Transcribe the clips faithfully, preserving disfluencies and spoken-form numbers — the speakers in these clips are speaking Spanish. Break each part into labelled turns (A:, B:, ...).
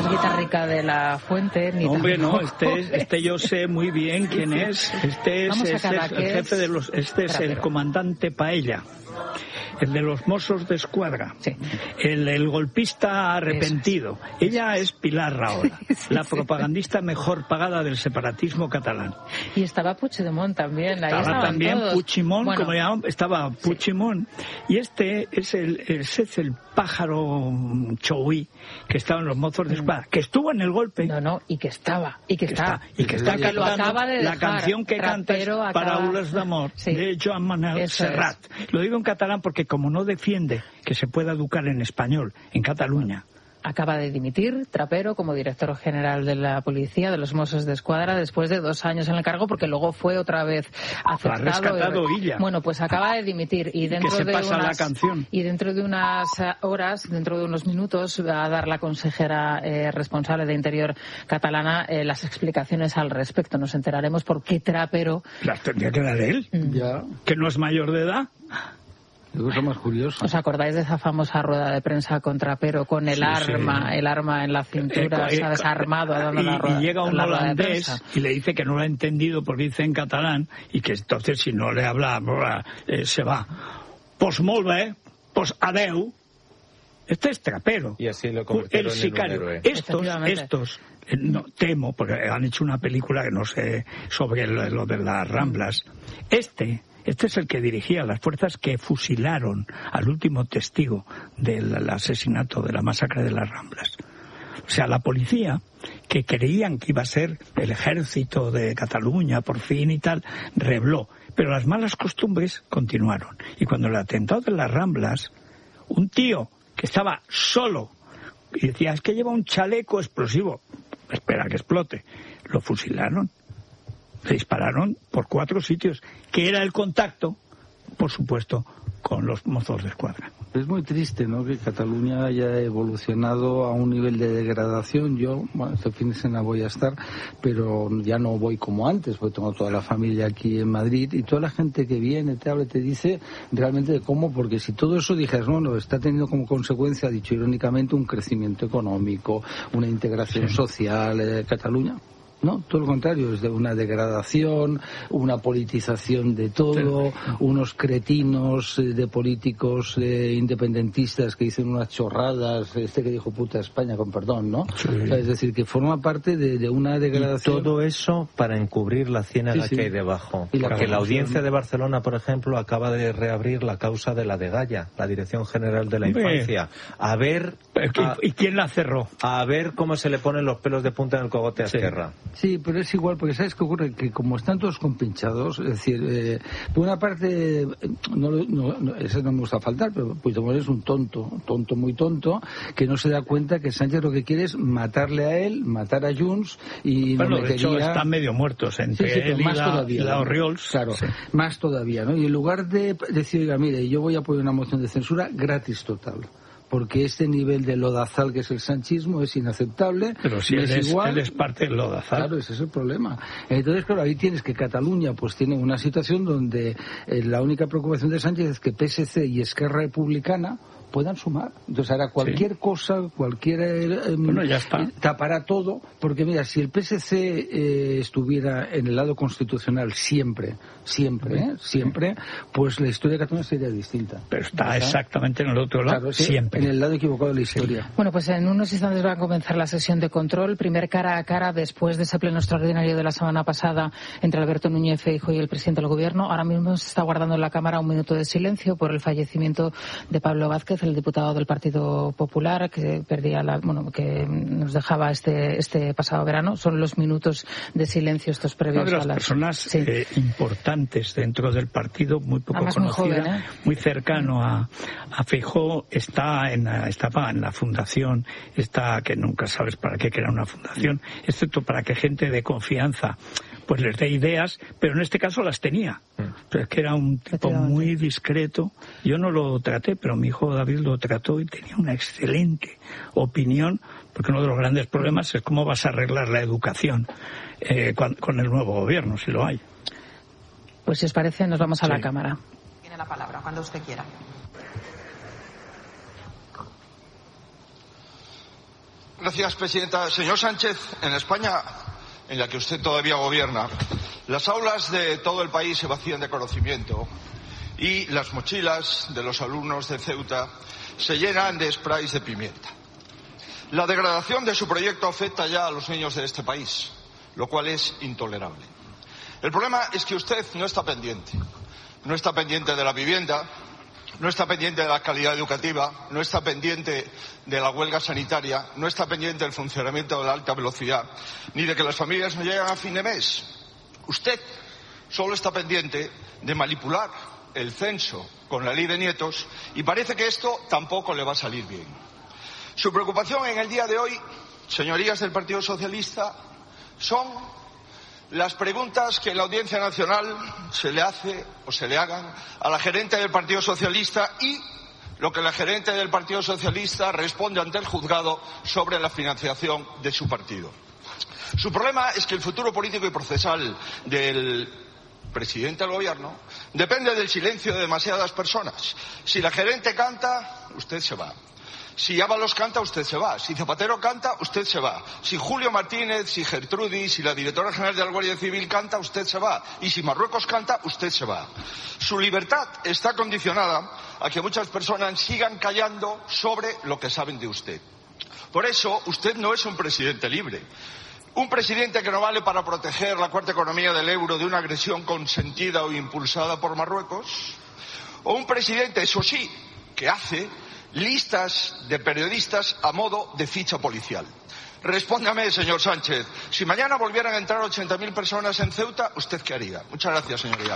A: es Guitarrica de la Fuente, ni
B: Hombre,
A: tampoco...
B: no, este, es, este yo sé muy bien quién es. Este es, es el, el jefe de los... Este es el comandante Paella, el de los Mossos de Escuadra,
A: sí.
B: el, el golpista arrepentido. Es. Ella es Pilar Rahola, sí, la
A: sí.
B: propagandista mejor pagada del separatismo catalán.
A: Y estaba Puigdemont también. Ahí
B: estaba también
A: todos.
B: Puigdemont,
A: bueno,
B: como llamaban, estaba Puigdemont. Sí. Y este es el, ese es el pájaro Chouí que estaba en los Mossos de Escuadra, que estuvo en el golpe.
A: No, no, y que estaba, y que, que está, está,
B: y que está
A: que
B: cantando
A: lo acaba de dejar,
B: la canción que canta es
A: acaba...
B: Paraules d'amor, sí. de Joan Manuel Eso Serrat. Es. Lo digo en catalán porque como no defiende que se pueda educar en español en Cataluña.
A: Acaba de dimitir Trapero como director general de la policía, de los Mossos de Escuadra, después de dos años en el cargo, porque luego fue otra vez aceptado.
B: Lo ha rescatado Illa.
A: Bueno, pues acaba de dimitir y dentro
B: que se
A: de
B: pasa
A: unas
B: la canción.
A: y dentro de unas horas, dentro de unos minutos, va a dar la consejera eh, responsable de Interior catalana eh, las explicaciones al respecto. Nos enteraremos por qué Trapero.
B: Las tendría que dar él,
A: mm.
C: ya.
B: Que no es mayor de edad.
C: Cosa más curiosa.
A: ¿Os acordáis de esa famosa rueda de prensa con Trapero con el sí, arma, sí. el arma en la cintura, eh, eh, ¿sabes? Armado dando
B: y,
A: la rueda.
B: Y llega un holandés y le dice que no lo ha entendido porque dice en catalán y que entonces si no le habla eh, se va. Pues molt bé, pues adeu. Este es Trapero.
D: Y así lo convirtieron
B: el sicario.
D: En un héroe.
B: Estos, estos, no, temo, porque han hecho una película que no sé sobre lo, lo de las Ramblas. Este... Este es el que dirigía las fuerzas que fusilaron al último testigo del asesinato, de la masacre de las Ramblas. O sea, la policía, que creían que iba a ser el ejército de Cataluña por fin y tal, rebló. Pero las malas costumbres continuaron. Y cuando el atentado de las Ramblas, un tío que estaba solo y decía, es que lleva un chaleco explosivo, espera que explote, lo fusilaron. Se dispararon por cuatro sitios, que era el contacto, por supuesto, con los Mossos de Escuadra.
C: Es muy triste, ¿no?, que Cataluña haya evolucionado a un nivel de degradación. Yo, bueno, este fin de semana voy a estar, pero ya no voy como antes, porque tengo toda la familia aquí en Madrid, y toda la gente que viene, te habla, te dice realmente de cómo, porque si todo eso dijeras, no, no, está teniendo como consecuencia, dicho irónicamente, un crecimiento económico, una integración sí. social, eh, Cataluña. No, todo lo contrario, es de una degradación, una politización de todo, sí. unos cretinos eh, de políticos eh, independentistas que dicen unas chorradas, este que dijo puta España, con perdón, ¿no? Sí. O sea, es decir, que forma parte de, de una degradación.
D: Y todo eso para encubrir la ciénaga sí, sí. que hay debajo. Y Porque la, la audiencia de Barcelona, por ejemplo, acaba de reabrir la causa de la Degalla, la Dirección General de la Infancia. A ver... A,
B: ¿Y quién la cerró?
D: A ver cómo se le ponen los pelos de punta en el cogote a
B: sí.
D: Esquerra.
C: Sí, pero es igual, porque ¿sabes qué ocurre? Que como están todos compinchados, es decir, eh, por una parte, no, no, no, eso no me gusta faltar, pero Puigdemont es un tonto, tonto, muy tonto, que no se da cuenta que Sánchez lo que quiere es matarle a él, matar a Junts y...
B: Bueno,
C: no
B: de hecho están medio muertos entre
C: sí, sí,
B: él y
C: más
B: la,
C: todavía,
B: la Orriols.
C: Claro, sí. más todavía, ¿no? Y en lugar de decir, oiga, mire, yo voy a poner una moción de censura gratis total, porque este nivel de lodazal que es el sanchismo es inaceptable.
B: Pero si él es, igual, él es parte del lodazal.
C: Claro, ese es el problema. Entonces, claro, ahí tienes que Cataluña pues tiene una situación donde eh, la única preocupación de Sánchez es que P S C y Esquerra Republicana puedan sumar. Entonces ahora cualquier sí. cosa, cualquier eh,
B: bueno, ya está.
C: tapará todo, porque mira, si el P S C eh, estuviera en el lado constitucional siempre, siempre, ¿eh? siempre, pues la historia de Cataluña sería distinta.
B: Pero está ¿sabes? exactamente en el otro lado,
C: claro,
B: siempre.
C: En el lado equivocado de la historia.
A: Sí. Bueno, pues en unos instantes va a comenzar la sesión de control, primer cara a cara después de ese pleno extraordinario de la semana pasada entre Alberto Núñez Feijóo y el presidente del Gobierno. Ahora mismo se está guardando en la Cámara un minuto de silencio por el fallecimiento de Pablo Vázquez, el diputado del Partido Popular que perdía la, bueno, que nos dejaba este este pasado verano. Son los minutos de silencio estos previos.
B: Una de las
A: a las
B: personas sí. eh, importantes dentro del partido, muy poco
A: Además,
B: conocida,
A: muy, joven, ¿eh?
B: muy cercano a, a Feijóo, está en la, estaba en la fundación, está que nunca sabes para qué que era una fundación, excepto para que gente de confianza pues les dé ideas, pero en este caso las tenía. Es que era un tipo muy discreto. Yo no lo traté, pero mi hijo David lo trató y tenía una excelente opinión, porque uno de los grandes problemas es cómo vas a arreglar la educación eh, con, con el nuevo gobierno, si lo hay.
A: Pues si os parece, nos vamos a
B: sí.
A: la Cámara.
E: Tiene la palabra, cuando usted quiera.
F: Gracias, presidenta. Señor Sánchez, en España, en la que usted todavía gobierna, las aulas de todo el país se vacían de conocimiento y las mochilas de los alumnos de Ceuta se llenan de sprays de pimienta. La degradación de su proyecto afecta ya a los niños de este país, lo cual es intolerable. El problema es que usted no está pendiente. No está pendiente de la vivienda, no está pendiente de la calidad educativa, no está pendiente de la huelga sanitaria, no está pendiente del funcionamiento de la alta velocidad, ni de que las familias no lleguen a fin de mes. Usted solo está pendiente de manipular el censo con la ley de nietos y parece que esto tampoco le va a salir bien. Su preocupación en el día de hoy, señorías del Partido Socialista, son las preguntas que en la Audiencia Nacional se le hace o se le hagan a la gerente del Partido Socialista y lo que la gerente del Partido Socialista responde ante el juzgado sobre la financiación de su partido. Su problema es que el futuro político y procesal del presidente del gobierno depende del silencio de demasiadas personas. Si la gerente canta, usted se va. Si Ábalos canta, usted se va. Si Zapatero canta, usted se va. Si Julio Martínez, si Gertrudis, si la directora general de la Guardia Civil canta, usted se va. Y si Marruecos canta, usted se va. Su libertad está condicionada a que muchas personas sigan callando sobre lo que saben de usted. Por eso, usted no es un presidente libre. Un presidente que no vale para proteger la cuarta economía del euro de una agresión consentida o impulsada por Marruecos. O un presidente, eso sí, que hace listas de periodistas a modo de ficha policial. Respóndame, señor Sánchez, si mañana volvieran a entrar ochenta mil personas en Ceuta, ¿usted qué haría? Muchas gracias, señoría.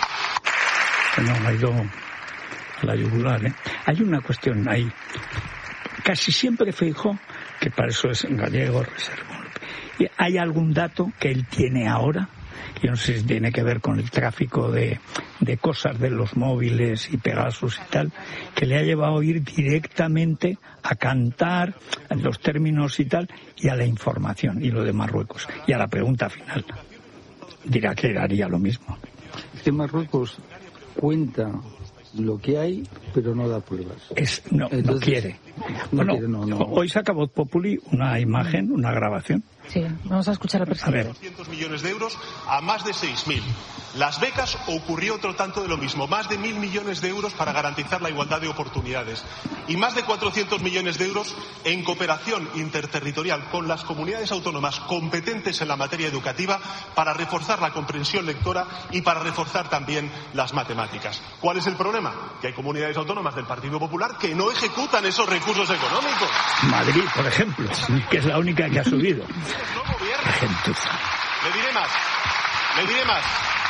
B: No, me ha ido a la yugular, ¿eh? Hay una cuestión ahí. Casi siempre Feijóo, que para eso es gallego, reservón. ¿Hay algún dato que él tiene ahora? Yo no sé si tiene que ver con el tráfico de, de cosas de los móviles y Pegasus y tal, que le ha llevado a ir directamente a cantar los términos y tal, y a la información, y lo de Marruecos. Y a la pregunta final. Dirá que haría lo mismo.
C: Es que Marruecos cuenta lo que hay, pero no da pruebas.
B: Es, no, Entonces, no quiere.
C: No
B: bueno,
C: quiere no, no.
B: Hoy saca Voz Populi una imagen, una grabación.
A: Sí, vamos a escuchar al presidente.
G: doscientos millones de euros a más de seis mil. Las becas ocurrió otro tanto de lo mismo, más de mil millones de euros para garantizar la igualdad de oportunidades y más de cuatrocientos millones de euros en cooperación interterritorial con las comunidades autónomas competentes en la materia educativa para reforzar la comprensión lectora y para reforzar también las matemáticas. ¿Cuál es el problema? Que hay comunidades autónomas del Partido Popular que no ejecutan esos recursos económicos.
B: Madrid, por ejemplo, que es la única que ha subido.
G: No gobiernan. Le diré más, le diré más.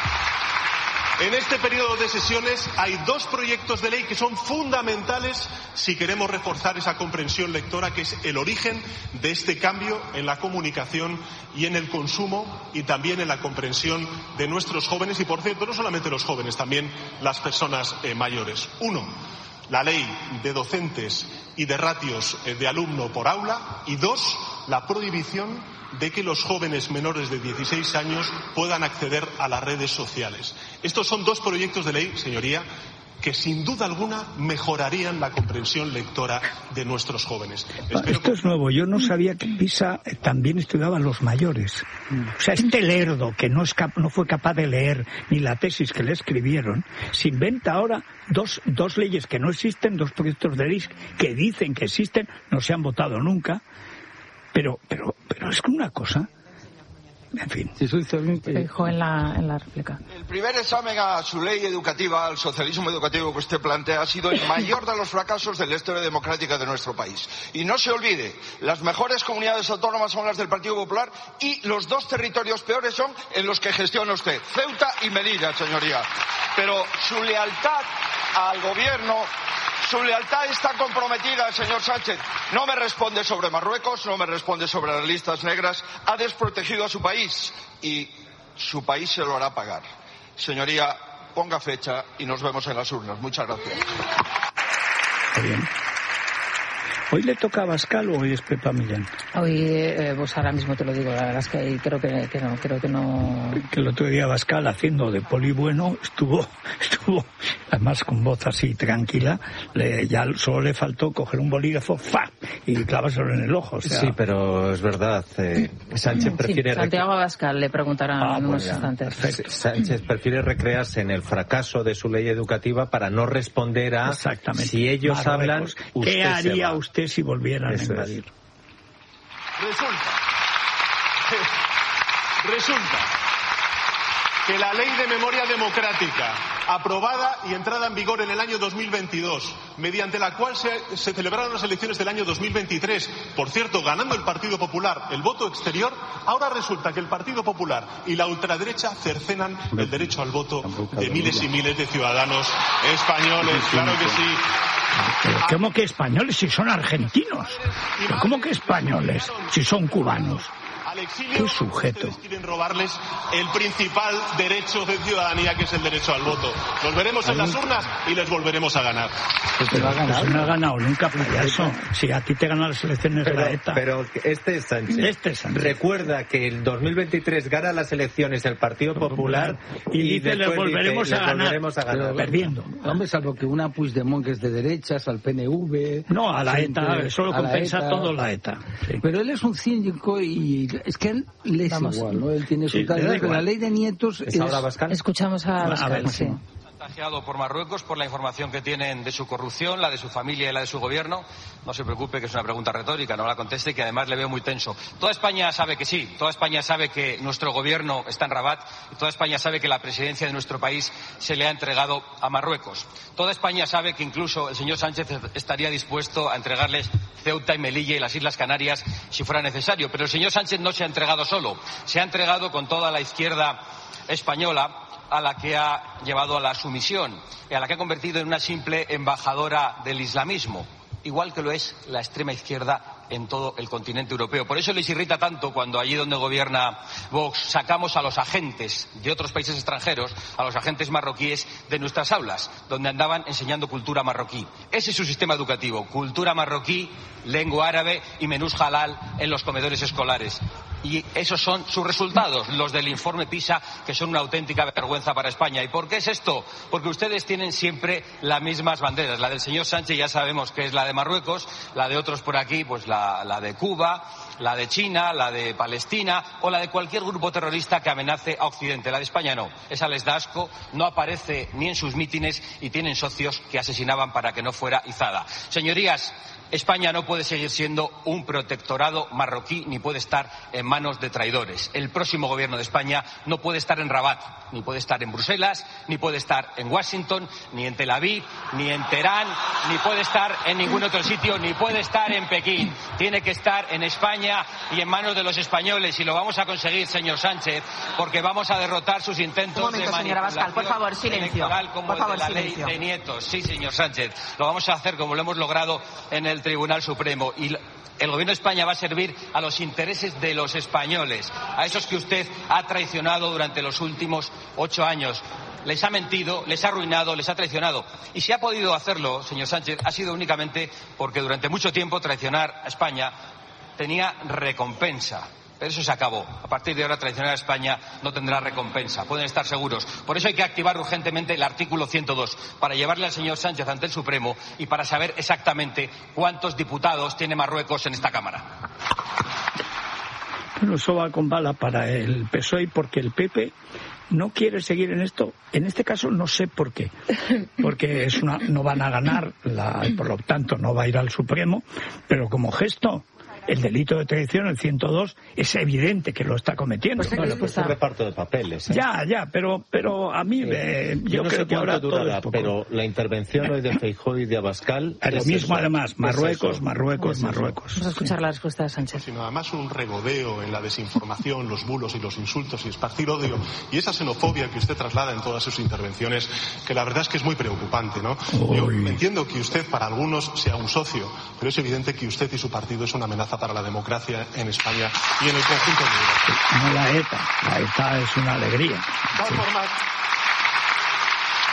G: En este periodo de sesiones hay dos proyectos de ley que son fundamentales si queremos reforzar esa comprensión lectora, que es el origen de este cambio en la comunicación y en el consumo y también en la comprensión de nuestros jóvenes y, por cierto, no solamente los jóvenes, también las personas eh, mayores. Uno, la ley de docentes y de ratios eh, de alumno por aula. Y dos, la prohibición de que los jóvenes menores de dieciséis años puedan acceder a las redes sociales. Estos son dos proyectos de ley, señoría, que sin duda alguna mejorarían la comprensión lectora de nuestros jóvenes.
B: Espero Esto que... es nuevo. Yo no sabía que PISA también estudiaba a los mayores. O sea, este lerdo que no, es cap- no fue capaz de leer ni la tesis que le escribieron, se inventa ahora dos, dos leyes que no existen, dos proyectos de ley que dicen que existen, no se han votado nunca. Pero, pero, pero es que una cosa, en fin.
A: Dijo en la, en la réplica.
F: El primer examen a su ley educativa, al socialismo educativo que usted plantea, ha sido el mayor de los fracasos de la historia democrática de nuestro país. Y no se olvide, las mejores comunidades autónomas son las del Partido Popular y los dos territorios peores son en los que gestiona usted, Ceuta y Melilla, señoría. Pero su lealtad al gobierno... Su lealtad está comprometida, señor Sánchez. No me responde sobre Marruecos, no me responde sobre las listas negras. Ha desprotegido a su país y su país se lo hará pagar. Señoría, ponga fecha y nos vemos en las urnas. Muchas gracias.
B: Muy bien. ¿Hoy le toca a Abascal o hoy es Pepa Millán?
A: Hoy, eh, pues ahora mismo te lo digo, la verdad es que creo que, que no, creo que no...
B: Que el otro día Abascal, haciendo de poli bueno, estuvo, estuvo además con voz así tranquila, le, ya solo le faltó coger un bolígrafo, ¡fa!, y clavárselo en el ojo. O sea...
D: Sí, pero es verdad, eh, Sánchez prefiere...
A: Sí, Santiago Abascal le preguntará
B: ah,
A: en unos
B: pues
A: instantes.
D: Perfecto. Sánchez prefiere recrearse en el fracaso de su ley educativa para no responder a si ellos Marruecos. hablan, usted
B: ¿qué haría
D: se va?
B: usted si volvieran Eso a invadir?
G: Es. Resulta, resulta que la ley de memoria democrática, aprobada y entrada en vigor en el año dos mil veintidós, mediante la cual se, se celebraron las elecciones del año dos mil veintitrés, por cierto, ganando el Partido Popular el voto exterior, ahora resulta que el Partido Popular y la ultraderecha cercenan el derecho al voto de miles y miles de ciudadanos españoles. Claro que sí.
B: ¿Cómo que españoles si son argentinos? ¿Cómo que españoles si son cubanos?
G: Al exilio,
B: ¿qué sujeto?
G: Ustedes quieren robarles el principal derecho de ciudadanía, que es el derecho al voto. Los veremos en las urnas y les volveremos a ganar.
B: Pues te va a ganar. Pues no ha ganado nunca, payaso. Si a ti te ganan las elecciones
D: pero,
B: la ETA.
D: Pero este es Sánchez.
B: Este es Sánchez.
D: Recuerda que el dos mil veintitrés gana las elecciones el Partido Popular
B: y, y dice les volveremos,
D: dice,
B: a, ganar,
D: volveremos a ganar.
B: Pero, perdiendo.
C: Hombre, salvo que una Puigdemont que es de derechas, al P N V...
B: No, a la gente, ETA, eso lo compensa ETA, todo la ETA. Sí.
C: Pero él es un cínico y es que él le es Vamos, igual, ¿no? Él tiene su
B: sí,
C: tarea, pero la ley de nietos
D: es...
C: es...
D: ahora Abascal?
A: Escuchamos a Abascal, sí.
H: Chantajeado por Marruecos por la información que tienen de su corrupción, la de su familia y la de su gobierno. No se preocupe, que es una pregunta retórica, no la conteste, que además le veo muy tenso. Toda España sabe que sí, toda España sabe que nuestro gobierno está en Rabat, y toda España sabe que la presidencia de nuestro país se le ha entregado a Marruecos. Toda España sabe que incluso el señor Sánchez estaría dispuesto a entregarles Ceuta y Melilla y las Islas Canarias si fuera necesario. Pero el señor Sánchez no se ha entregado solo, se ha entregado con toda la izquierda española, a la que ha llevado a la sumisión y a la que ha convertido en una simple embajadora del islamismo, igual que lo es la extrema izquierda en todo el continente europeo. Por eso les irrita tanto cuando allí donde gobierna Vox sacamos a los agentes de otros países extranjeros, a los agentes marroquíes de nuestras aulas, donde andaban enseñando cultura marroquí. Ese es su sistema educativo, cultura marroquí, lengua árabe y menús halal en los comedores escolares. Y esos son sus resultados, los del informe PISA, que son una auténtica vergüenza para España. ¿Y por qué es esto? Porque ustedes tienen siempre las mismas banderas. La del señor Sánchez ya sabemos que es la de Marruecos, la de otros por aquí, pues la, la de Cuba, la de China, la de Palestina o la de cualquier grupo terrorista que amenace a Occidente. La de España no. Esa les da asco, no aparece ni en sus mítines y tienen socios que asesinaban para que no fuera izada. Señorías, España no puede seguir siendo un protectorado marroquí ni puede estar en manos de traidores. El próximo gobierno de España no puede estar en Rabat, ni puede estar en Bruselas, ni puede estar en Washington, ni en Tel Aviv, ni en Teherán, ni puede estar en ningún otro sitio, ni puede estar en Pekín. Tiene que estar en España y en manos de los españoles, y lo vamos a conseguir, señor Sánchez, porque vamos a derrotar sus intentos
E: Un momento,
H: de manipulación
E: Abascal, por favor, silencio.
H: electoral como
E: por
H: el
E: favor,
H: de la
E: silencio.
H: ley de nietos. Sí, señor Sánchez, lo vamos a hacer como lo hemos logrado en el Tribunal Supremo, y el gobierno de España va a servir a los intereses de los españoles, a esos que usted ha traicionado durante los últimos ocho años. Les ha mentido, les ha arruinado, les ha traicionado. Y si ha podido hacerlo, señor Sánchez, ha sido únicamente porque durante mucho tiempo traicionar a España tenía recompensa. Pero eso se acabó. A partir de ahora, traicionar a España no tendrá recompensa. Pueden estar seguros. Por eso hay que activar urgentemente el artículo ciento dos, para llevarle al señor Sánchez ante el Supremo y para saber exactamente cuántos diputados tiene Marruecos en esta Cámara.
B: Bueno, eso va con bala para el P S O E, porque el P P no quiere seguir en esto. En este caso no sé por qué. Porque es una, no van a ganar, la, por lo tanto no va a ir al Supremo, pero como gesto... El delito de traición, el ciento dos, es evidente que lo está cometiendo.
D: Pues bueno, pues un reparto de papeles. ¿eh?
B: Ya, ya, pero pero a mí eh,
D: yo, yo no
B: creo
D: sé
B: que ahora
D: durará, pero la intervención hoy de Feijóo y de Abascal...
B: Es lo mismo, además, Marruecos, Marruecos,
A: es
B: Marruecos.
A: Vamos a escuchar la respuesta de Sánchez.
G: Sino además un regodeo en la desinformación, los bulos y los insultos y esparcir odio, y esa xenofobia que usted traslada en todas sus intervenciones, que la verdad es que es muy preocupante, ¿no? Uy. Yo entiendo que usted para algunos sea un socio, pero es evidente que usted y su partido es una amenaza para la democracia en España y en el conjunto de Europa.
B: No la ETA, la ETA es una alegría.
G: De todas formas,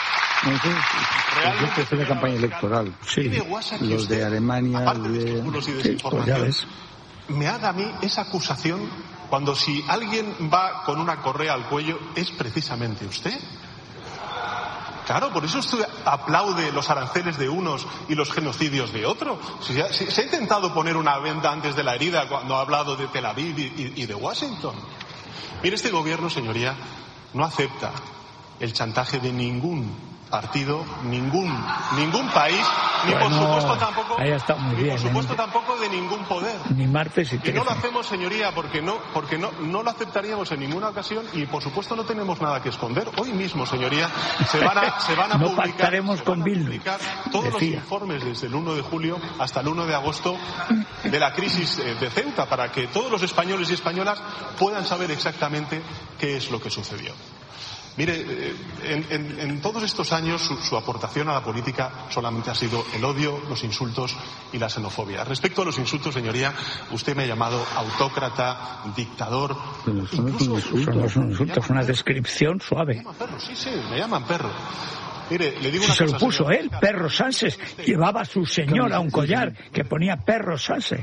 C: Realmente es una campaña electoral.
G: Sí.
C: Los de Alemania,
G: aparte de
C: de...
G: estos bulos y
B: Sí,
G: desinformación,
B: pues
G: me haga a mí esa acusación cuando si alguien va con una correa al cuello es precisamente usted. Claro, por eso usted aplaude los aranceles de unos y los genocidios de otros. Si se, ha, si se ha intentado poner una venda antes de la herida cuando ha hablado de Tel Aviv y, y, y de Washington. Mire, este gobierno, señoría, no acepta el chantaje de ningún partido, ningún ningún país, ni
B: bueno,
G: por supuesto tampoco,
B: ahí está muy
G: ni
B: bien,
G: por supuesto
B: ¿eh?
G: tampoco de ningún poder.
B: Ni martes y
G: Y
B: trece.
G: no lo hacemos, señoría, porque no, porque no, no lo aceptaríamos en ninguna ocasión y por supuesto no tenemos nada que esconder. Hoy mismo, señoría, se van a, se van a
B: no
G: publicar,
B: pactaremos
G: se
B: con
G: van a
B: Bildu,
G: publicar todos
B: decía.
G: los informes desde el uno de julio hasta el uno de agosto de la crisis de Ceuta, para que todos los españoles y españolas puedan saber exactamente qué es lo que sucedió. Mire, en, en, en todos estos años su, su aportación a la política solamente ha sido el odio, los insultos y la xenofobia. Respecto a los insultos, señoría, usted me ha llamado autócrata, dictador.
C: Pero eso no es un insulto.
B: Son los insultos, es una descripción suave.
G: Me llaman perro, sí, sí, me llaman perro. Mire, le digo
B: Si
G: una
B: se
G: cosa,
B: lo puso
G: señor.
B: él, Perro Sánchez. Llevaba a su señora un collar que ponía Perro Sánchez.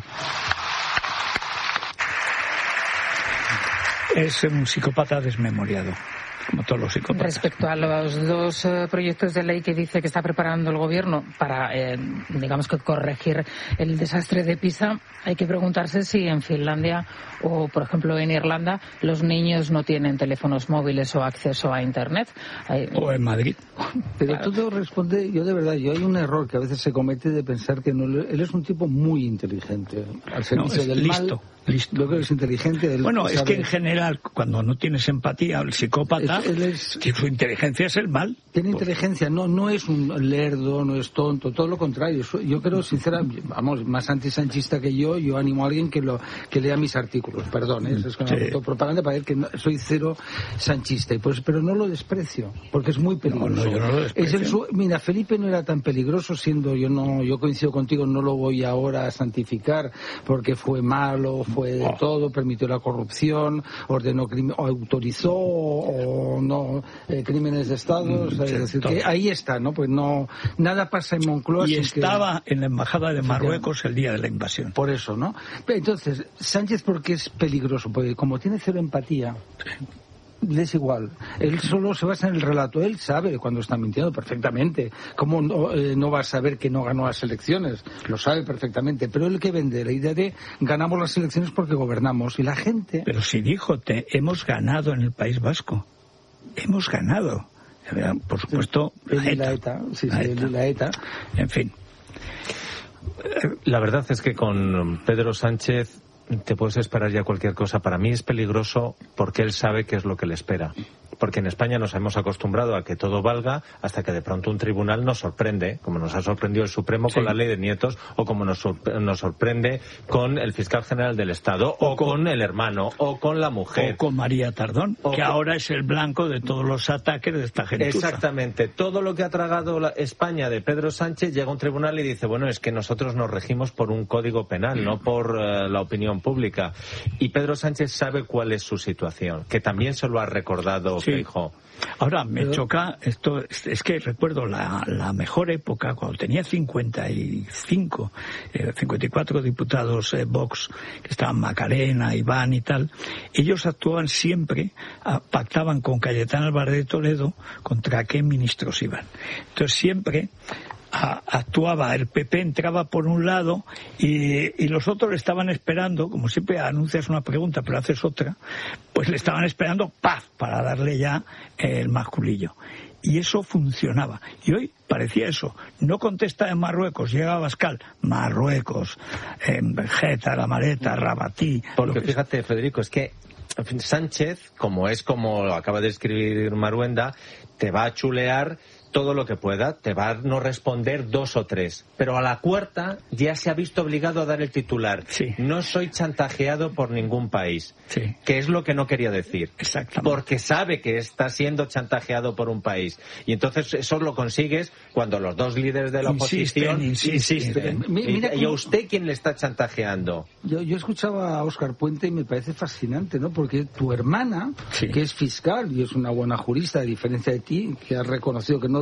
B: Es un psicópata desmemoriado, como todos los psicópatas.
A: Respecto a los dos eh, proyectos de ley que dice que está preparando el gobierno para, eh, digamos que corregir el desastre de Pisa, hay que preguntarse si en Finlandia o, por ejemplo, en Irlanda los niños no tienen teléfonos móviles o acceso a Internet. Hay...
B: O en Madrid.
C: Pero todo responde, yo de verdad, yo hay un error que a veces se comete de pensar que no, él es un tipo muy inteligente. Al servicio
B: No, es
C: del
B: listo,
C: mal,
B: listo.
C: Yo creo que es inteligente. Él
B: Bueno, es
C: sabe...
B: que en general, cuando no tienes empatía, el psicópata,
C: Es- él es-
B: que su inteligencia es el mal.
C: Tiene inteligencia, no no es un lerdo, no es tonto, todo lo contrario. Yo creo, sinceramente, vamos, más antisanchista que yo, yo animo a alguien que lo que lea mis artículos, perdón, ¿eh? Es con
B: Sí.
C: autopropaganda para ver que no- soy cero sanchista, y pues, pero no lo desprecio, porque es muy peligroso.
B: No, no, yo no lo desprecio.
C: Es el su- mira, Felipe no era tan peligroso, siendo yo no, yo coincido contigo, no lo voy ahora a santificar, porque fue malo, fue de
B: Oh.
C: todo, permitió la corrupción, ordenó crimen, o autorizó o no eh, crímenes de Estado,
B: Mm,
C: o sea,
B: sí,
C: es decir,
B: todo.
C: que ahí está, ¿no? Pues no, nada pasa en Moncloa
B: Y
C: sin
B: estaba en la embajada de
C: Efectivamente.
B: Marruecos el día de la invasión.
C: que... Por eso, ¿no? Entonces, Sánchez, ¿por qué es peligroso? Porque como tiene cero empatía, le es igual. Él solo se basa en el relato. Él sabe cuando está mintiendo perfectamente. ¿Cómo no, eh, no va a saber que no ganó las elecciones? Lo sabe perfectamente. Pero él que vende la idea de ganamos las elecciones porque gobernamos. Y la gente...
B: Pero si dijo, te, hemos ganado en el País Vasco. Hemos ganado. Por supuesto,
C: Él
B: la
C: y la
B: ETA.
C: ETA. Sí,
B: La
C: sí, él
B: ETA.
C: y la ETA.
B: En fin.
D: La verdad es que con Pedro Sánchez te puedes esperar ya cualquier cosa. Para mí es peligroso porque él sabe qué es lo que le espera. Porque en España nos hemos acostumbrado a que todo valga hasta que de pronto un tribunal nos sorprende, como nos ha sorprendido el Supremo
B: Sí.
D: con la ley de nietos, o como nos, sorpre- nos sorprende con el fiscal general del Estado, o,
B: O con-
D: con el hermano, o con la mujer.
B: O con María Tardón,
D: O
B: que
D: con-
B: ahora es el blanco de todos los ataques de esta gente.
D: Exactamente. Todo lo que ha tragado la España de Pedro Sánchez llega a un tribunal y dice, bueno, es que nosotros nos regimos por un código penal, no por eh, la opinión pública. Y Pedro Sánchez sabe cuál es su situación, que también se lo ha recordado
B: Sí.
D: Feijóo.
B: Ahora, me
C: Pero-
B: choca, esto es, es que recuerdo la, la mejor época, cuando tenía cincuenta y cinco, eh, cincuenta y cuatro diputados eh, Vox, que estaban Macarena, Iván y tal, ellos actuaban siempre, ah, pactaban con Cayetano Álvarez de Toledo contra qué ministros iban. Entonces siempre a- actuaba, el P P entraba por un lado y, y los otros le estaban esperando, como siempre anuncias una pregunta pero haces otra, pues le estaban esperando ¡paf! Para darle ya el masculillo. Y eso funcionaba. Y hoy parecía eso. No contesta en Marruecos, llega a Bascal, Marruecos, en Geta, La Maleta, Rabatí.
D: Porque
B: lo que-
D: fíjate, Federico, es que en fin, Sánchez, como es como lo acaba de escribir Maruenda, te va a chulear todo lo que pueda, te va a no responder dos o tres. Pero a la cuarta ya se ha visto obligado a dar el titular.
B: Sí.
D: No soy chantajeado por ningún país.
B: Sí.
D: Que es lo que no quería decir.
B: Exactamente.
D: Porque sabe que está siendo chantajeado por un país. Y entonces eso lo consigues cuando los dos líderes de la
B: Insisten,
D: oposición
B: insisten.
D: insisten.
C: Mi- mira
D: Y, y a
C: cómo-
D: usted quién le está chantajeando.
C: Yo, yo escuchaba a Óscar Puente y me parece fascinante, ¿no? Porque tu hermana,
B: Sí.
C: que es fiscal y es una buena jurista, a diferencia de ti, que has reconocido que no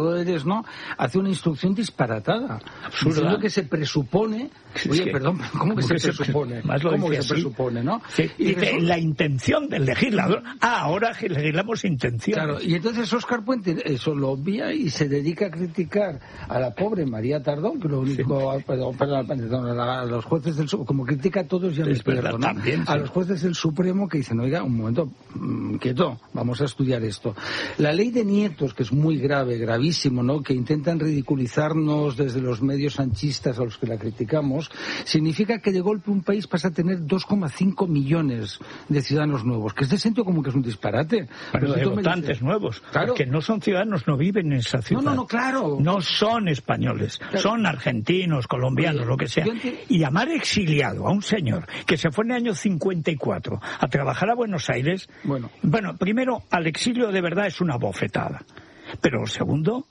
C: diputado eres, ¿no? Hace una instrucción disparatada. Absurda. Que se presupone... Oye, es que, perdón, ¿cómo que se
B: que
C: presupone?
B: Se,
C: ¿Cómo que
B: así?
C: se presupone, no?
B: Sí, y dice, resulta... la intención del legislador. Ah, ahora legislamos intención.
C: Claro, y entonces Óscar Puente eso lo obvia y se dedica a criticar a la pobre María Tardón, que lo único... Sí. Perdón, perdón, perdón, a los jueces del Supremo, como critica a todos ya me pierdo, ¿no? También, sí. A los jueces del Supremo que dicen, oiga, un momento, mmm, quieto, vamos a estudiar esto. La ley de nietos, que es muy grave, gravísimo, ¿no? Que intentan ridiculizarnos desde los medios sanchistas a los que la criticamos, significa que de golpe un país pasa a tener dos coma cinco millones de ciudadanos nuevos, que es de sentido como que es un disparate.
B: Pero de votantes dices, nuevos, claro. Que no son ciudadanos, no viven en esa ciudad.
C: No, no, no, claro.
B: No son españoles, claro. Son argentinos, colombianos, Oye, lo que sea. Y llamar exiliado a un señor que se fue en el año cincuenta y cuatro a trabajar a Buenos Aires, bueno, bueno primero, al exilio de verdad es una bofetada. Pero segundo,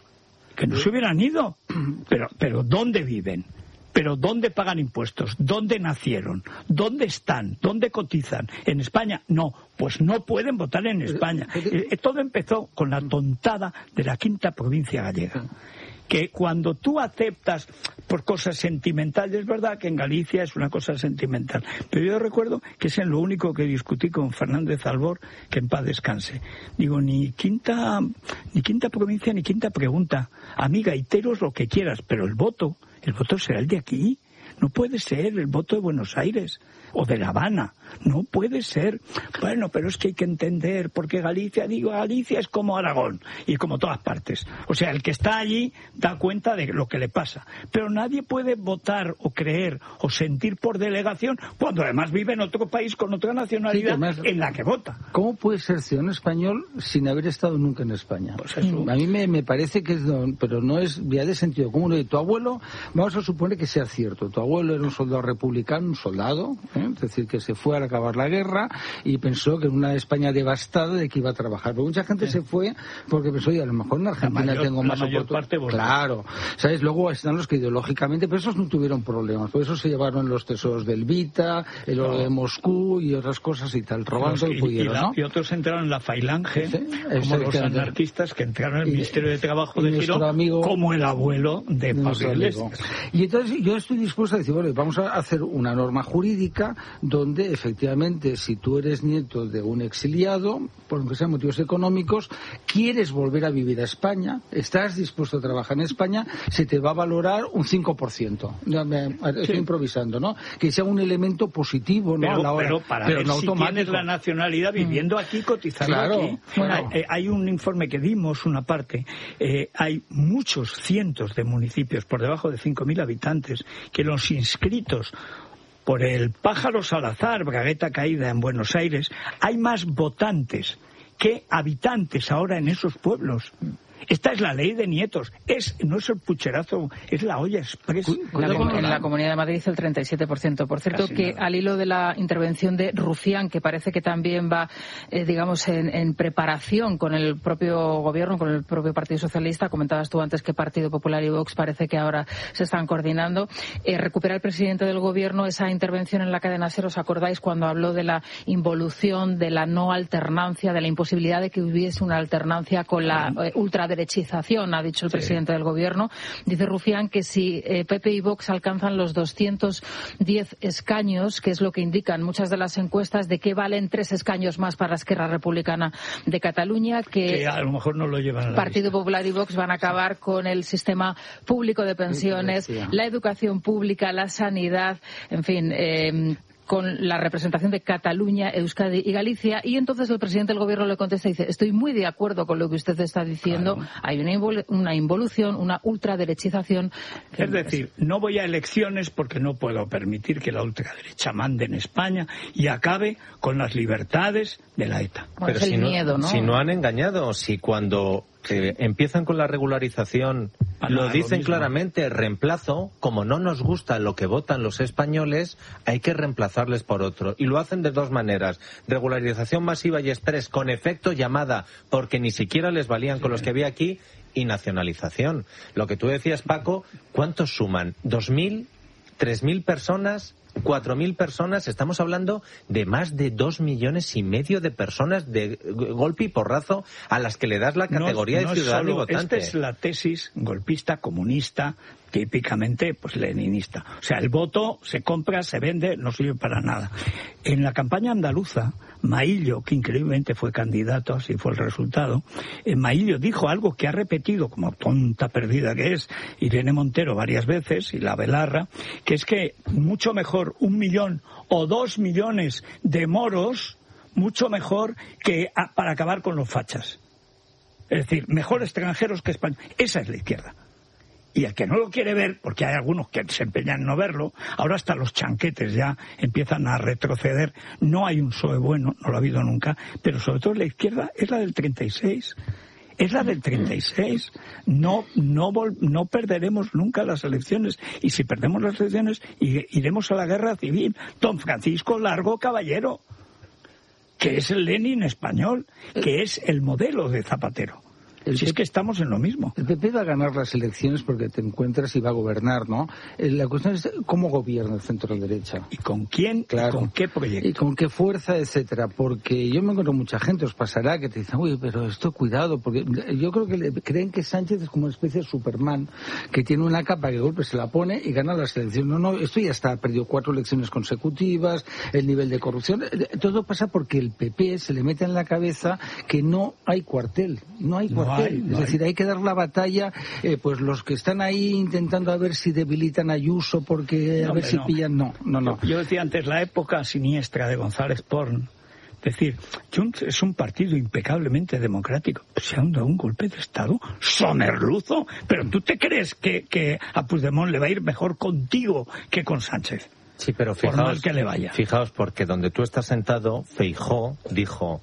B: que no se hubieran ido. Pero, pero ¿dónde viven? ¿Pero dónde pagan impuestos? ¿Dónde nacieron? ¿Dónde están? ¿Dónde cotizan? ¿En España? No, pues no pueden votar en España. Eh, todo empezó con la tontada de la quinta provincia gallega. Que cuando tú aceptas por cosas sentimentales, es verdad que en Galicia es una cosa sentimental, pero yo recuerdo que es en lo único que discutí con Fernández Albor, que en paz descanse. Digo, ni quinta, ni quinta provincia ni quinta pregunta. A mí, gaiteros, lo que quieras, pero el voto, el voto será el de aquí. No puede ser el voto de Buenos Aires o de La Habana. No puede ser. Bueno, pero es que hay que entender, porque Galicia, digo, Galicia es como Aragón y como todas partes. O sea, el que está allí da cuenta de lo que le pasa. Pero nadie puede votar o creer o sentir por delegación cuando además vive en otro país con otra nacionalidad, sí, además, en la que vota.
C: ¿Cómo puede ser ciudadano español sin haber estado nunca en España? Pues eso. A mí me, me parece que es, pero no es ya de sentido común. De tu abuelo, vamos a suponer que sea cierto. Tu abuelo era un soldado republicano, un soldado, ¿eh? Es decir, que se fue al acabar la guerra y pensó que en una España devastada de que iba a trabajar. Pero mucha gente sí. se fue porque pensó, oye, a lo mejor en Argentina mayor, tengo más oportunidades. Claro, ¿sabes? Luego están los que ideológicamente, pero esos no tuvieron problemas. Por eso se llevaron los tesoros del Vita, el oro no. de Moscú y otras cosas y tal, robando y, y pudieron, y, la,
B: ¿no? Y otros entraron en la Falange, ¿sí? como los anarquistas que entraron en el y, Ministerio de Trabajo de Girón, amigo, como el abuelo de Pablo Iglesias.
C: Y entonces yo estoy dispuesto a decir, bueno, vamos a hacer una norma jurídica donde efectivamente si tú eres nieto de un exiliado, por lo que sean motivos económicos, quieres volver a vivir a España, estás dispuesto a trabajar en España, se te va a valorar un cinco por ciento. Estoy sí. improvisando, ¿no? Que sea un elemento positivo, ¿no?
B: Pero,
C: a la hora,
B: pero para
C: pero
B: ver
C: no
B: si
C: automático.
B: Tienes la nacionalidad viviendo aquí, cotizando
C: claro,
B: aquí.
C: Bueno.
B: Hay, hay un informe que dimos, una parte, eh, hay muchos cientos de municipios por debajo de cinco mil habitantes que los inscritos por el Pájaro Salazar, bragueta caída en Buenos Aires, hay más votantes que habitantes ahora en esos pueblos. Esta es la ley de nietos. Es, no es el pucherazo, es la olla express.
A: La, en la Comunidad de Madrid el treinta y siete por ciento. Por cierto, Casi que nada. Al hilo de la intervención de Rufián, que parece que también va, eh, digamos, en, en preparación con el propio gobierno, con el propio Partido Socialista, comentabas tú antes que Partido Popular y Vox parece que ahora se están coordinando. Eh, recupera el presidente del gobierno esa intervención en la cadena SER, ¿os acordáis? Cuando habló de la involución, de la no alternancia, de la imposibilidad de que hubiese una alternancia con la eh, ultraderechización, ha dicho el sí. presidente del gobierno. Dice Rufián que si eh, P P y Vox alcanzan los doscientos diez escaños, que es lo que indican muchas de las encuestas, de que valen tres escaños más para la Esquerra Republicana de Cataluña, que,
B: que a lo mejor no lo llevan a la
A: Partido
B: lista.
A: Popular y Vox van a acabar con el sistema público de pensiones, sí, la educación pública, la sanidad, en fin, eh, con la representación de Cataluña, Euskadi y Galicia, y entonces el presidente del gobierno le contesta y dice, estoy muy de acuerdo con lo que usted está diciendo, claro. Hay una, invol- una involución, una ultraderechización.
B: Es decir, no voy a elecciones porque no puedo permitir que la ultraderecha mande en España y acabe con las libertades de la ETA.
A: Bueno,
D: Pero
A: es el
D: si, no,
A: miedo, ¿no?
D: si no han engañado, si cuando eh, empiezan con la regularización ah, lo dicen lo claramente, reemplazo, como no nos gusta lo que votan los españoles, hay que reemplazarles por otro. Y lo hacen de dos maneras. Regularización masiva y express con efecto llamada, porque ni siquiera les valían sí. con los que había aquí, y nacionalización. Lo que tú decías, Paco, ¿cuántos suman? ¿Dos mil? ¿Tres mil personas cuatro mil personas, estamos hablando de más de dos millones y medio de personas de golpe y porrazo a las que le das la categoría no, no de ciudadano y votante.
B: Esta es la tesis golpista, comunista, típicamente pues leninista. O sea, el voto se compra, se vende, no sirve para nada. En la campaña andaluza, Maillo, que increíblemente fue candidato, así fue el resultado, eh, Maillo dijo algo que ha repetido, como tonta perdida que es, Irene Montero varias veces, y la Belarra, que es que mucho mejor un millón o dos millones de moros, mucho mejor que a, para acabar con los fachas. Es decir, mejor extranjeros que españoles. Esa es la izquierda. Y el que no lo quiere ver, porque hay algunos que se empeñan en no verlo, ahora hasta los chanquetes ya empiezan a retroceder. No hay un P S O E bueno, no lo ha habido nunca, pero sobre todo la izquierda es la del treinta y seis. Es la del treinta y seis. No, no, vol- no perderemos nunca las elecciones. Y si perdemos las elecciones, iremos a la guerra civil. Don Francisco Largo Caballero, que es el Lenin español, que es el modelo de Zapatero. El si es que estamos en lo mismo.
C: El P P va a ganar las elecciones porque te encuentras y va a gobernar, ¿no? La cuestión es cómo gobierna el centro-derecha.
B: ¿Y con quién? Claro. ¿Y con qué proyecto?
C: Y con qué fuerza, etcétera. Porque yo me encuentro mucha gente, os pasará, que te dicen, uy, pero esto cuidado, porque yo creo que le, creen que Sánchez es como una especie de Superman, que tiene una capa que de golpe se la pone y gana las elecciones. No, no, esto ya está, perdió cuatro elecciones consecutivas, el nivel de corrupción, todo pasa porque el P P se le mete en la cabeza que no hay cuartel, no hay cuartel. No. Hay, no es decir, hay. hay que dar la batalla, eh, pues los que están ahí intentando a ver si debilitan a Ayuso porque a no, ver si no. pillan, no, no, no.
B: Yo, yo decía antes, la época siniestra de González Porn, es decir, Junts es un partido impecablemente democrático, se han dado un golpe de Estado somerluzo, pero ¿tú te crees que, que a Puigdemont le va a ir mejor contigo que con Sánchez?
D: Sí, pero fijaos,
B: por mal que le vaya.
D: Fijaos, porque donde tú estás sentado, Feijóo dijo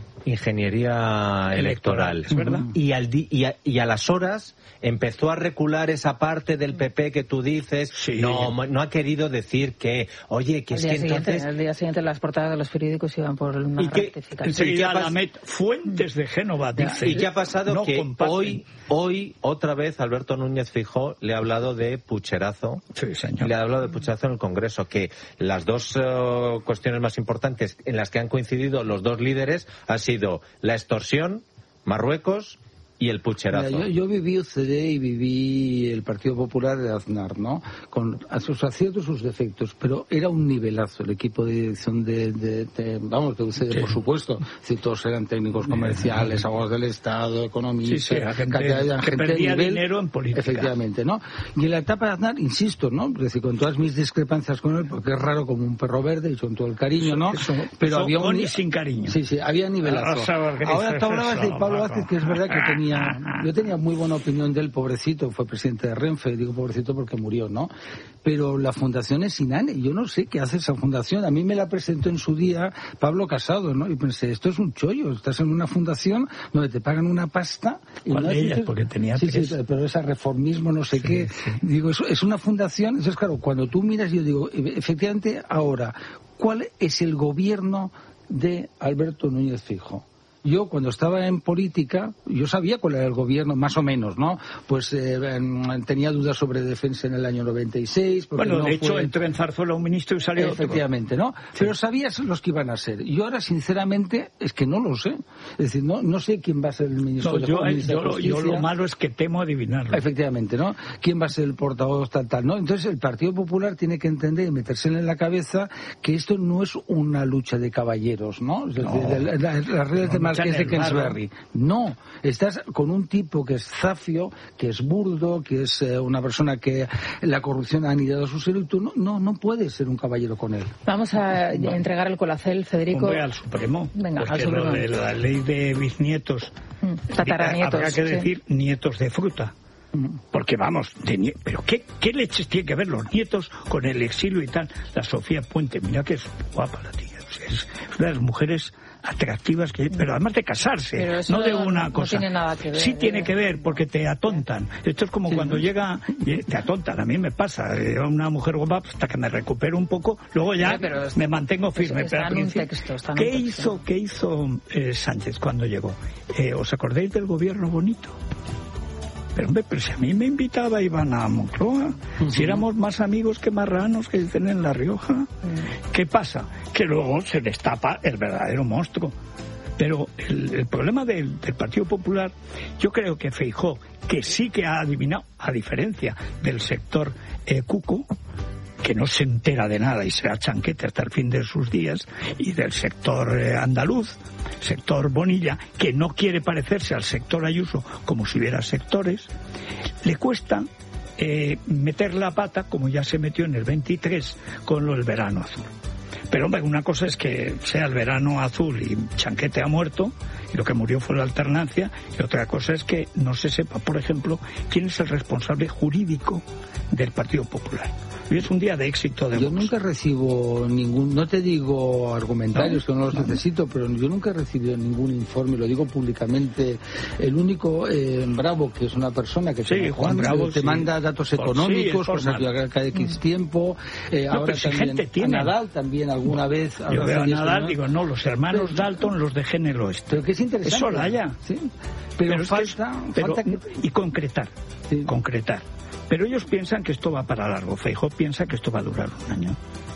D: ingeniería electoral,
B: ¿es verdad?
D: Y, al di- y, a, y a las horas empezó a recular esa parte del P P que tú dices. Sí. No, no ha querido decir que, oye, que
A: el
D: es que
A: siguiente,
D: entonces...
A: El día siguiente las portadas de los periódicos iban por una
B: ¿Y qué,
A: rectificación.
B: enseguida la met, Fuentes de Génova dice...
D: ¿Y qué ha pasado?
B: No
D: que
B: comparten.
D: hoy, hoy, otra vez, Alberto Núñez Feijóo le ha hablado de pucherazo.
B: Sí, señor.
D: Le ha hablado de pucherazo en el Congreso, que las dos uh, cuestiones más importantes en las que han coincidido los dos líderes ha sido la extorsión, Marruecos y el pucherazo.
C: Mira, yo, yo viví U C D y viví el Partido Popular de Aznar, ¿no? Con sus aciertos y sus defectos, pero era un nivelazo el equipo de dirección de, de, de vamos, de U C D, sí. Por supuesto. Es decir, todos eran técnicos comerciales, abogados del Estado, economistas,
B: sí, sí, gente,
C: gente,
B: que perdía
C: nivel,
B: dinero en política.
C: Efectivamente, ¿no? Y en la etapa de Aznar, insisto, ¿no? Es decir, con todas mis discrepancias con él, porque es raro como un perro verde y con todo el cariño, ¿no?
B: Eso,
C: pero
B: eso,
C: había un
B: ni sin cariño.
C: Sí, sí, había nivelazo. Ahora tú hablabas de Pablo Vázquez, que es verdad que tenía... Yo tenía muy buena opinión de él, pobrecito, fue presidente de Renfe, digo pobrecito porque murió, ¿no? Pero la fundación es Inane, yo no sé qué hace esa fundación, a mí me la presentó en su día Pablo Casado, ¿no? Y pensé, esto es un chollo, estás en una fundación donde te pagan una pasta... Y
B: ¿Cuál
C: no
B: de ellas? Porque tenía
C: sí,
B: tres.
C: Sí, pero ese reformismo, no sé sí, qué, sí. Digo, es, es una fundación, entonces claro, cuando tú miras, yo digo, efectivamente, ahora, ¿cuál es el gobierno de Alberto Núñez Feijóo? Yo, cuando estaba en política, yo sabía cuál era el gobierno, más o menos, ¿no? Pues eh, tenía dudas sobre defensa en el año noventa y seis.
B: Bueno,
C: no
B: de hecho,
C: fue...
B: entró en Zarzuela un ministro y salió
C: Efectivamente,
B: otro.
C: ¿no? Sí. Pero sabías los que iban a ser. Y ahora, sinceramente, es que no lo sé. Es decir, no, no sé quién va a ser el ministro
B: no,
C: de,
B: yo,
C: ministro
B: yo,
C: de Justicia.
B: Yo lo malo es que temo adivinarlo.
C: Efectivamente, ¿no? ¿Quién va a ser el portavoz tal, tal, no? Entonces, el Partido Popular tiene que entender y metérsele en la cabeza que esto no es una lucha de caballeros, ¿no? Es decir,
B: no,
C: de, de, de, las reglas de Marqués de Queensberry. No, estás con un tipo que es zafio, que es burdo, que es eh, una persona que la corrupción ha anidado a su ser y tú no, no, no puedes ser un caballero con él.
A: Vamos a bueno. entregar el colacel, Federico.
B: Hombre, al Supremo.
A: Venga,
B: porque
A: al Supremo.
B: Lo de la ley de bisnietos,
A: mm, tataranietos.
B: Habrá que decir sí. nietos de fruta. Porque vamos, de, pero ¿qué, ¿qué leches tiene que ver los nietos con el exilio y tal? La Sofía Puente, mira que es guapa la tía, o sea, es una de las mujeres atractivas que, pero además de casarse, no de una
A: no,
B: cosa.
A: No tiene nada que ver.
B: Sí tiene que ver porque te atontan. Esto es como sí, cuando ¿no? llega, te atontan. A mí me pasa, una mujer guapa hasta que me recupero un poco, luego ya sí, me está, mantengo firme.
A: Está
B: pero
A: en un texto, está en
B: ¿qué
A: un
B: hizo,
A: texto.
B: qué hizo eh, Sánchez cuando llegó? Eh, ¿Os acordáis del gobierno bonito? Pero hombre, pero si a mí me invitaba Iván a Moncloa, uh-huh. si éramos más amigos que marranos, que dicen en La Rioja. Uh-huh. ¿Qué pasa? Que luego se destapa el verdadero monstruo. Pero el, el problema del, del Partido Popular, yo creo que Feijóo, que sí que ha adivinado, a diferencia del sector eh, cuco, que no se entera de nada y será chanquete hasta el fin de sus días, y del sector eh, andaluz, sector Bonilla, que no quiere parecerse al sector Ayuso como si hubiera sectores, le cuesta eh, meter la pata, como ya se metió en el veintitrés con lo del verano azul. Pero hombre, una cosa es que sea el verano azul y Chanquete ha muerto, y lo que murió fue la alternancia, y otra cosa es que no se sepa, por ejemplo, quién es el responsable jurídico del Partido Popular. Hoy es un día de éxito de
C: Yo
B: Vox.
C: nunca recibo ningún, no te digo argumentarios, ¿no? que no los no. necesito, pero yo nunca he recibido ningún informe, lo digo públicamente. El único eh, Bravo, que es una persona que
B: sí,
C: te,
B: Juan
C: te,
B: Bravo,
C: te
B: sí.
C: manda datos
B: por,
C: económicos,
B: sí,
C: por motivar cada X mm. tiempo. Eh,
B: no,
C: ahora
B: si
C: también
B: tiene.
C: a Nadal también alguna no, vez.
B: Yo veo a Nadal,
C: ¿no?
B: digo, no, los hermanos pero, Dalton los dejé en el oeste.
C: Pero que es interesante.
B: Es Olaya.
C: Sí. Pero,
B: pero
C: falta,
B: es que,
C: falta
B: pero,
C: que...
B: y concretar, sí. concretar. Pero ellos piensan que esto va para largo. Feijóo piensa que esto va a durar un año.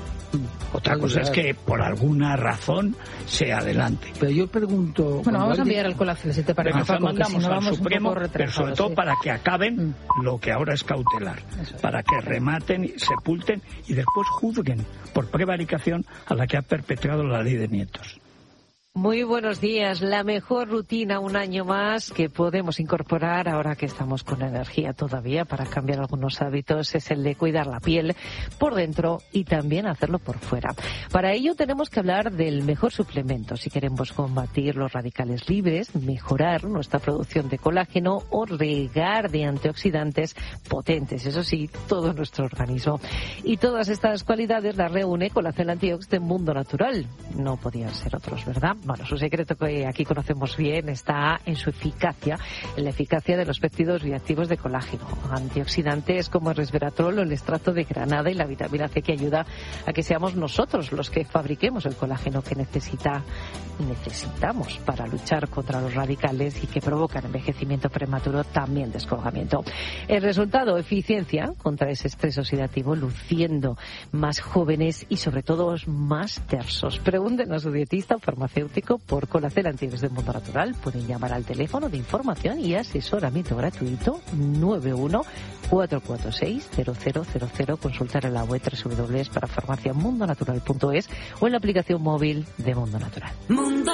B: Otra cosa es que por alguna razón se adelante.
C: Pero yo pregunto...
A: Bueno, vamos a enviar al colación, si te parece.
B: Pero mandamos si no al Supremo, pero sobre todo
A: sí.
B: para que acaben mm. lo que ahora es cautelar. Eso. Para que rematen, sepulten y después juzguen por prevaricación a la que ha perpetrado la ley de nietos.
I: Muy buenos días. La mejor rutina un año más que podemos incorporar ahora que estamos con energía todavía para cambiar algunos hábitos es el de cuidar la piel por dentro y también hacerlo por fuera. Para ello tenemos que hablar del mejor suplemento si queremos combatir los radicales libres, mejorar nuestra producción de colágeno o regar de antioxidantes potentes, eso sí, todo nuestro organismo. Y todas estas cualidades las reúne Colacel Antiox de Mundo Natural. No podían ser otros, ¿verdad? Bueno, su secreto que aquí conocemos bien está en su eficacia, en la eficacia de los péptidos bioactivos de colágeno, antioxidantes como el resveratrol o el extracto de granada y la vitamina C que ayuda a que seamos nosotros los que fabriquemos el colágeno que necesita necesitamos para luchar contra los radicales y que provocan envejecimiento prematuro, también descolgamiento. El resultado, eficiencia contra ese estrés oxidativo, luciendo más jóvenes y sobre todo más tersos. Pregunten a su dietista o farmacéutico por Colacel Antiox de Mundo Natural. Pueden llamar al teléfono de información y asesoramiento gratuito nueve uno cuatro cuatro seis cero cero cero cero. Consultar en la web doble u doble u doble u para farmacia mundo natural punto es o en la aplicación móvil de Mundo Natural.
J: Mundo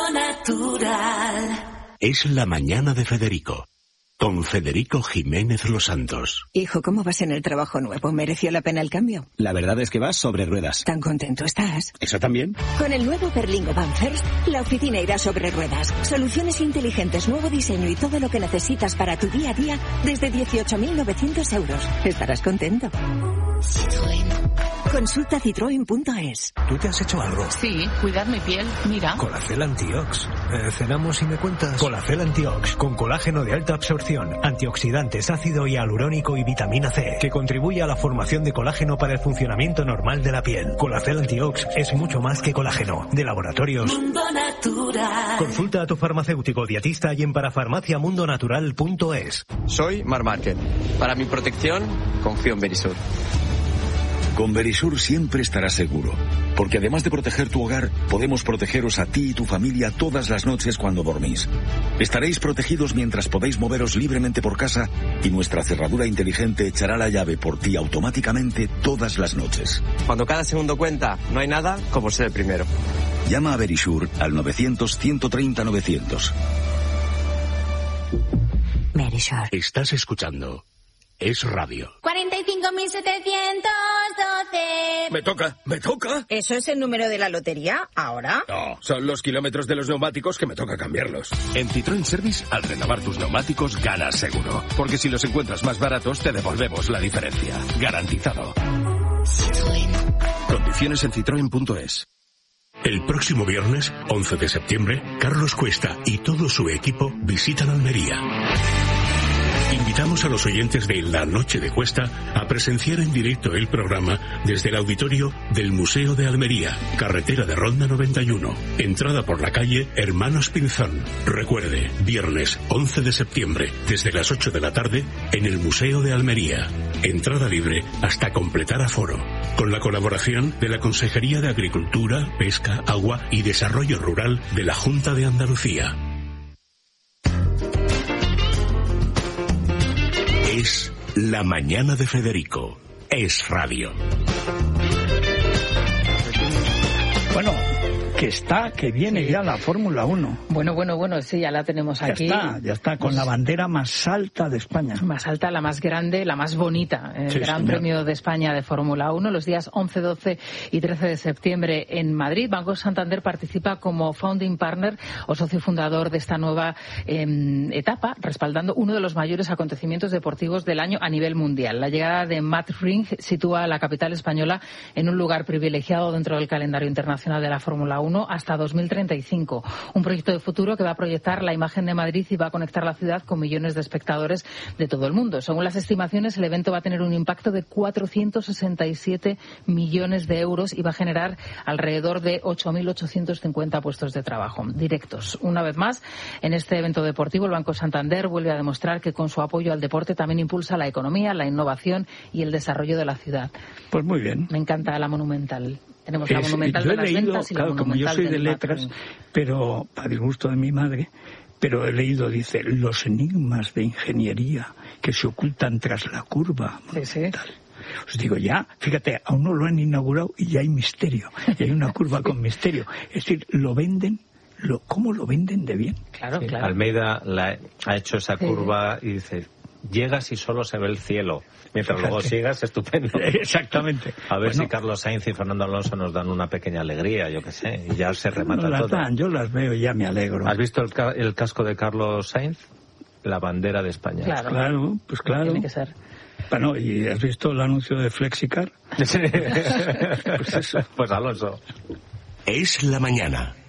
J: Natural.
K: Es la mañana de Federico. Con Federico Jiménez Los Santos.
L: Hijo, ¿cómo vas en el trabajo nuevo? ¿Mereció la pena el cambio?
M: La verdad es que vas sobre ruedas.
L: ¿Tan contento estás?
M: ¿Eso también?
L: Con el nuevo Berlingo Van First, la oficina irá sobre ruedas. Soluciones inteligentes, nuevo diseño y todo lo que necesitas para tu día a día desde dieciocho mil novecientos euros. Estarás contento. Citroën. Consulta citroen punto es.
N: ¿Tú te has hecho algo?
O: Sí, cuidar mi piel. Mira.
N: Colacel Antiox. Eh, cenamos y me cuentas. Colacel Antiox, con colágeno de alta absorción, antioxidantes, ácido hialurónico y vitamina C, que contribuye a la formación de colágeno para el funcionamiento normal de la piel. Colacel Antiox es mucho más que colágeno. De laboratorios.
J: Mundo Natural.
N: Consulta a tu farmacéutico dietista y en parafarmacia mundo natural punto es.
P: Soy Mar Márquez. Para mi protección, confío en Verisur.
K: Con Verisur siempre estarás seguro, porque además de proteger tu hogar, podemos protegeros a ti y tu familia todas las noches cuando dormís. Estaréis protegidos mientras podéis moveros libremente por casa y nuestra cerradura inteligente echará la llave por ti automáticamente todas las noches.
P: Cuando cada segundo cuenta, no hay nada como ser el primero.
K: Llama a Verisur al novecientos ciento treinta novecientos.
L: Verisur.
K: Estás escuchando Es Radio.
Q: cuarenta y cinco mil setecientos doce.
R: Me toca, me toca.
S: ¿Eso es el número de la lotería ahora?
R: No, son los kilómetros de los neumáticos que me toca cambiarlos.
K: En Citroën Service, al renovar tus neumáticos, ganas seguro. Porque si los encuentras más baratos, te devolvemos la diferencia. Garantizado.
Q: Citroën.
K: Condiciones en citroen punto es.
T: El próximo viernes, once de septiembre, Carlos Cuesta y todo su equipo visitan Almería. Invitamos a los oyentes de La Noche de Cuesta a presenciar en directo el programa desde el auditorio del Museo de Almería, carretera de Ronda noventa y uno, entrada por la calle Hermanos Pinzón. Recuerde, viernes once de septiembre, desde las ocho de la tarde, en el Museo de Almería. Entrada libre hasta completar aforo. Con la colaboración de la Consejería de Agricultura, Pesca, Agua y Desarrollo Rural de la Junta de Andalucía. Es La Mañana de Federico. Es radio.
B: Bueno, que está, que viene ya la Fórmula uno.
A: Bueno, bueno, bueno, sí, ya la tenemos aquí.
B: Ya está, ya está, con pues, la bandera más alta de España.
A: Más alta, la más grande, la más bonita. El sí, Gran señor. Premio de España de Fórmula uno, los días once, doce y trece de septiembre en Madrid. Banco Santander participa como founding partner o socio fundador de esta nueva eh, etapa, respaldando uno de los mayores acontecimientos deportivos del año a nivel mundial. La llegada de Matt Ring sitúa a la capital española en un lugar privilegiado dentro del calendario internacional de la Fórmula uno hasta dos mil treinta y cinco. Un proyecto de futuro que va a proyectar la imagen de Madrid y va a conectar la ciudad con millones de espectadores de todo el mundo. Según las estimaciones, el evento va a tener un impacto de cuatrocientos sesenta y siete millones de euros y va a generar alrededor de ocho mil ochocientos cincuenta puestos de trabajo directos. Una vez más, en este evento deportivo, el Banco Santander vuelve a demostrar que con su apoyo al deporte también impulsa la economía, la innovación y el desarrollo de la ciudad.
B: Pues muy bien.
A: Me encanta la Monumental. Tenemos la
B: es,
A: Monumental
B: yo
A: de
B: he
A: las
B: leído,
A: ventas y
B: claro,
A: la
B: como yo soy de letras,
A: Matring.
B: pero para el gusto de mi madre, pero he leído, dice, los enigmas de ingeniería que se ocultan tras la curva.
A: Sí, sí.
B: Os digo, ya, fíjate, aún no lo han inaugurado y ya hay misterio, y hay una curva con misterio. Es decir, lo venden, lo, ¿cómo lo venden de bien?
A: Claro,
D: sí,
A: claro.
D: Almeida la, ha hecho esa
A: sí.
D: curva y dice, llegas y solo se ve el cielo. Mientras Fíjate. luego sigas, estupendo.
B: Exactamente.
D: A ver
B: bueno,
D: si Carlos Sainz y Fernando Alonso nos dan una pequeña alegría, yo qué sé, y ya se remata
B: no las
D: todo.
B: Dan, yo las veo y ya me alegro.
D: ¿Has visto el, ca- el casco de Carlos Sainz? La bandera de España.
A: Claro,
B: claro pues claro.
A: Tiene que ser.
B: Bueno, ¿y has visto el anuncio de Flexicar?
D: pues eso. Pues Alonso.
T: Es la mañana.